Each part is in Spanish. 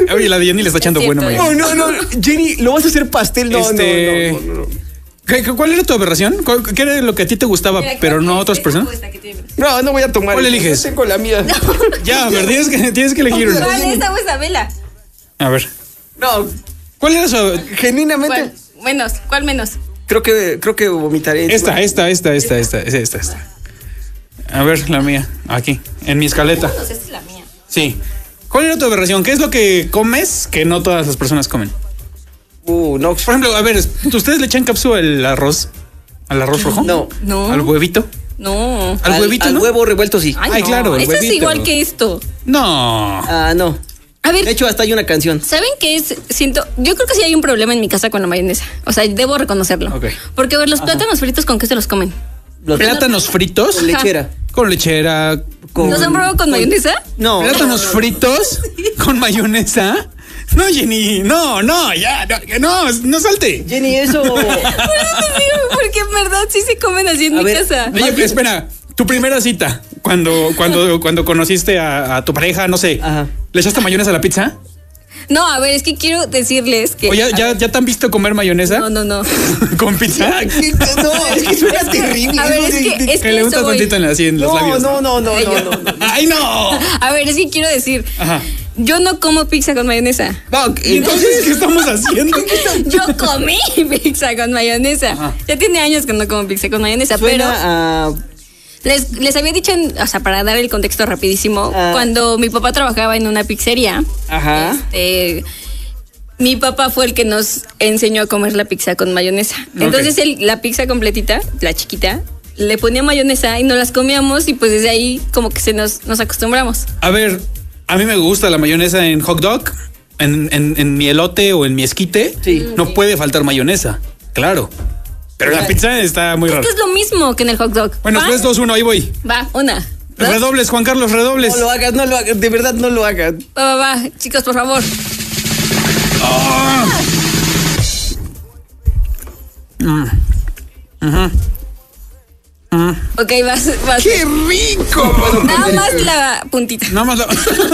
Oye, la de Jenny le está echando bueno, No, Jenny, ¿lo vas a hacer pastel? No. ¿Cuál era tu aberración? ¿Qué era lo que a ti te gustaba, pero no a otras personas? No voy a tomar. ¿Cuál eliges? Tengo la mía. No. Ya, a ver, tienes que elegir una. ¿Cuál es esta o Isabela? A ver. No. ¿Cuál era su...? Genuinamente. ¿Cuál menos? Creo que vomitaré. Esta. A ver, la mía. Aquí, en mi escaleta. Esta es la mía. Sí. ¿Cuál era tu aberración? ¿Qué es lo que comes que no todas las personas comen? No. Por ejemplo, a ver, ¿ustedes le echan cápsula al arroz? ¿Al arroz rojo? No. ¿Al huevito? No. ¿Al huevito, no? Al huevo revuelto, sí. Ay, claro, el Esto huevito. es igual que esto. No. No. A ver. De hecho, hasta hay una canción. ¿Saben qué es? Yo creo que sí hay un problema en mi casa con la mayonesa. O sea, debo reconocerlo. Ok. Porque a ver, los plátanos fritos, ¿con qué se los comen? Los ¿Plátanos fritos? con lechera. Con lechera. ¿Los han probado con mayonesa? No. ¿Plátanos fritos con mayonesa? No, Jenny, no, no salte. Jenny, eso. Por eso te digo, porque en verdad sí se comen así en mi casa. Oye, espera, tu primera cita, cuando conociste a tu pareja, no sé, Ajá. ¿le echaste mayonesa a la pizza? No, a ver, es que quiero decirles que... ¿O ya te han visto comer mayonesa? No. ¿Con pizza? No, es que suena terrible. A ver, es que le unta eso voy. tantito en los labios. No. ¡Ay, no! A ver, es que quiero decir... Ajá. Yo no como pizza con mayonesa. ¿Y entonces qué estamos haciendo? Yo comí pizza con mayonesa. Ajá. Ya tiene años que no como pizza con mayonesa, Suena pero les había dicho, o sea, para dar el contexto rapidísimo, cuando mi papá trabajaba en una pizzería, Ajá. mi papá fue el que nos enseñó a comer la pizza con mayonesa. Entonces la pizza completita, la chiquita, le ponía mayonesa y nos las comíamos y pues desde ahí como que nos acostumbramos. A ver, a mí me gusta la mayonesa en hot dog, en mi elote o en mi esquite. Sí. No puede faltar mayonesa, claro. Pero la pizza está muy rara. Esto es lo mismo que en el hot dog. Bueno, ¿Va? 3, 2, 1, ahí voy. Va, 1, 2. Redobles, Juan Carlos, redobles. No lo hagas, de verdad no lo hagas. Va, chicos, por favor. Ok, vas. ¡Qué rico! Nada más la puntita. Nada más la...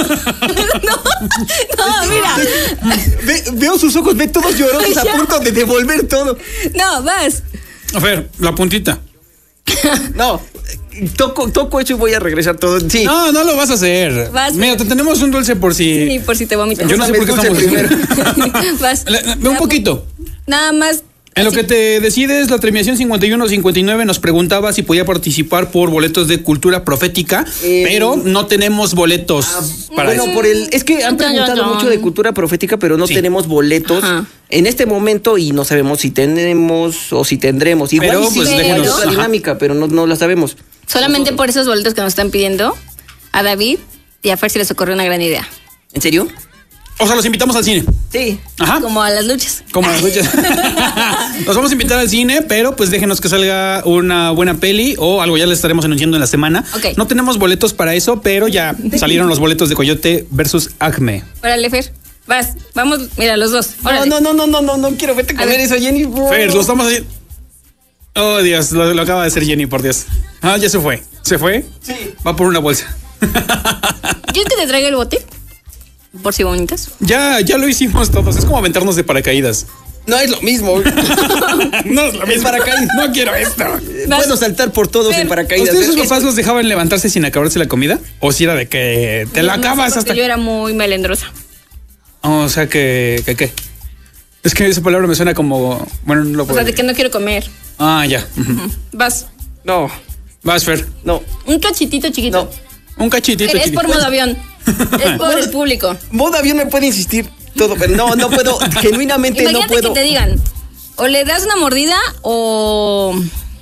No, mira. Veo sus ojos, ve todos llorosos a Ya. punto de devolver todo. No, vas. A ver, la puntita. No, toco hecho y voy a regresar todo. Sí. No lo vas a hacer. Vas. Mira, te tenemos un dulce por si... Sí, por si te vomitas. Yo no sé por qué Dulce estamos... primero. Vas. Un poquito. Nada más. En lo que te decides, la terminación 51-59 nos preguntaba si podía participar por boletos de cultura profética, pero no tenemos boletos para eso. Es que han preguntado mucho de cultura profética, pero no tenemos boletos en este momento y no sabemos si tenemos o si tendremos. Igual Pero, sí, pues, hay déjenos. otra dinámica, pero no la sabemos. Solamente por esos boletos que nos están pidiendo, a David y a Fer se les ocurrió una gran idea. ¿En serio? O sea, los invitamos al cine. Sí. Ajá. Como a las luchas. Como las luchas. Los vamos a invitar al cine, pero pues déjenos que salga una buena peli o algo, ya les estaremos anunciando en la semana. Ok. No tenemos boletos para eso, pero ya salieron los boletos de Coyote versus Acme. Órale, Fer. Vas. Vamos, mira, los dos. Órale. No quiero vete a comer eso, Jenny. Fer, lo estamos haciendo. Oh, Dios, lo acaba de hacer Jenny, por Dios. Ya se fue. ¿Se fue? Sí. Va por una bolsa. ¿Quieres que te traiga el bote? Por si bonitas. Ya lo hicimos todos. Es como aventarnos de paracaídas. No es lo mismo. No es lo mismo. Paracaídas. No quiero esto. Puedo saltar por todos en paracaídas. ¿Ustedes sus papás los dejaban levantarse sin acabarse la comida? ¿O si era de que te la acabas hasta...? Yo era muy melendrosa. O sea, que ¿qué? Es que esa palabra me suena como... Bueno, no lo O puedo sea, de que no quiero comer. ya. Vas. No. Vas, Fer. No. Un cachitito chiquito. Un cachitito. Es por modo avión. Es por el público. Modo avión me puede insistir todo, pero no puedo. Genuinamente Imagínate no puedo. que te digan, o le das una mordida o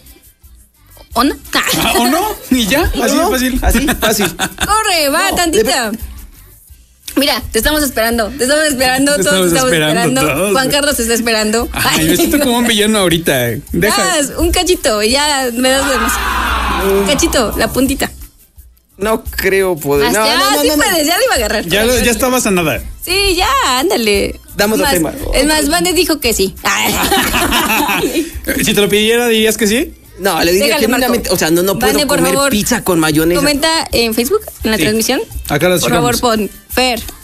no. ¿O no? Y ya, así No, de fácil. Así, fácil. Corre, va, tantita. Mira, te estamos esperando. Todos estamos esperando. todos. Juan Carlos te está esperando. Ay, me siento como un villano ahorita. Deja. Das, un cachito y ya me das demás. Un cachito, la puntita. No creo poder. No, Sí puedes, ya lo iba a agarrar. Ya estabas a nada. Sí, ya, ándale. Damos Es otro más, tema. Es más, Vane dijo que sí. Si te lo pidiera, ¿dirías que sí? No, le diría Déjale, genuinamente. Marco. O sea, no puedo Vane, por comer favor, pizza con mayonesa. Comenta en Facebook, en la Sí. transmisión. Acá las Por favor, checamos. pon Fer.